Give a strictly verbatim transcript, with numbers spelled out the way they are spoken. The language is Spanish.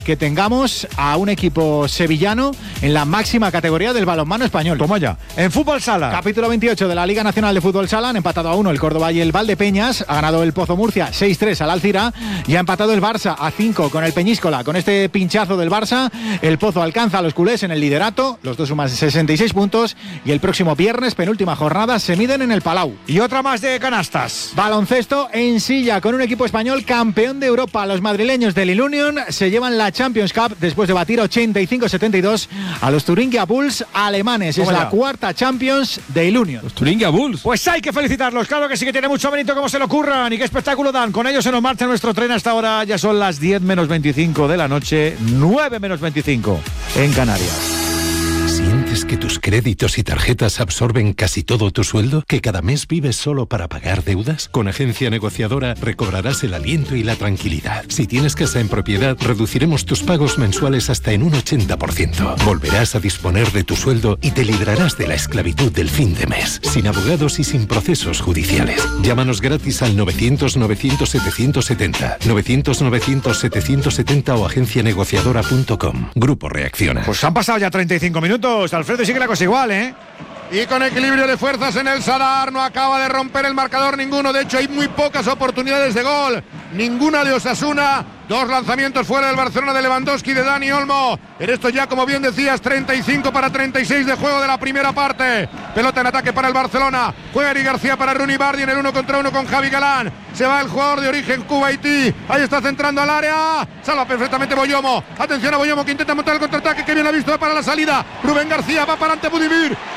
que tengamos a un equipo sevillano en la máxima categoría del balonmano español. Toma ya. En fútbol sala. Capítulo veintiocho de la Liga Nacional de Fútbol Sala. Han empatado a uno el Córdoba y el Valdepeñas. Ha ganado el Pozo Murcia seis tres al Alcira. Y ha empatado el Barça a cinco con el Peñíscola. Con este pinchazo del Barça, el Pozo alcanza a los culés en el liderato. Los dos suman sesenta y seis puntos. Y el próximo viernes, penúltima jornada, se miden en el Palau. Y otra más de canastas. Baloncesto en silla con un equipo español campeón de Europa. Los madrileños del Ilunion se llevan la Champions Cup después de batir ochenta y cinco setenta y dos a los Thuringia Bulls alemanes. Es la cuarta Champions de Ilunion. Los Thuringia Bulls. Pues hay que felicitarlos. Claro que sí, que tiene mucho mérito como se lo ocurran y qué espectáculo dan. Con ellos se nos marcha nuestro tren hasta ahora. Ya son las diez menos veinticinco de la noche, nueve menos veinticinco en Canarias. ¿Sientes que tus créditos y tarjetas absorben casi todo tu sueldo? ¿Que cada mes vives solo para pagar deudas? Con Agencia Negociadora recobrarás el aliento y la tranquilidad. Si tienes casa en propiedad, reduciremos tus pagos mensuales hasta en un ochenta por ciento. Volverás a disponer de tu sueldo y te librarás de la esclavitud del fin de mes, sin abogados y sin procesos judiciales. Llámanos gratis al novecientos novecientos setecientos setenta, novecientos novecientos setecientos setenta o agencia negociadora punto com. Grupo Reacciona. Pues han pasado ya treinta y cinco minutos. Alfredo, sigue la cosa igual, ¿eh? Y con equilibrio de fuerzas en el Sadar, no acaba de romper el marcador ninguno. De hecho, hay muy pocas oportunidades de gol. Ninguna de Osasuna. Dos lanzamientos fuera del Barcelona de Lewandowski y de Dani Olmo. En esto ya, como bien decías, treinta y cinco para treinta y seis de juego de la primera parte. Pelota en ataque para el Barcelona. Juega Eric García para Rooney Bardi en el uno contra uno con Javi Galán. Se va el jugador de origen Kuwaití. Ahí está centrando al área. Salva perfectamente Boyomo. Atención a Boyomo que intenta montar el contraataque. Que bien ha visto para la salida. Rubén García va para ante Budimir.